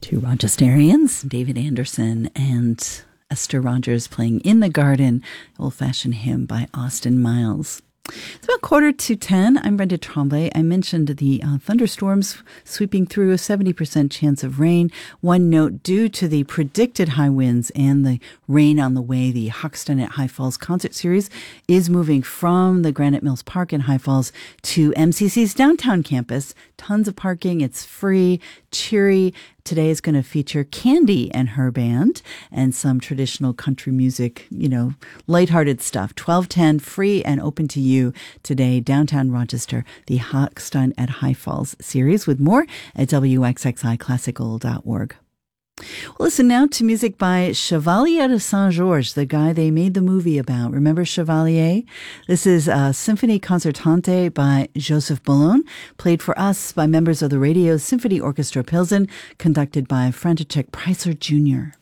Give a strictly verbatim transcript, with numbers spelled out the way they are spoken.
Two Rochesterians, David Anderson and Esther Rogers, playing In the Garden, old-fashioned hymn by Austin Miles. It's about quarter to ten. I'm Brenda Tremblay. I mentioned the uh, thunderstorms sweeping through, a seventy percent chance of rain. One note, due to the predicted high winds and the rain on the way, the Hoxton at High Falls concert series is moving from the Granite Mills Park in High Falls to M C C's downtown campus. Tons of parking. It's free, cheery. Today is going to feature Candy and her band and some traditional country music, you know, lighthearted stuff. twelve ten, free and open to you today, downtown Rochester, the Hoxton at High Falls series, with more at W X X I classical dot org. Well, listen now to music by Chevalier de Saint-Georges, the guy they made the movie about. Remember Chevalier? This is a Symphony Concertante by Joseph Boulogne, played for us by members of the Radio Symphony Orchestra Pilsen, conducted by František Preiser Junior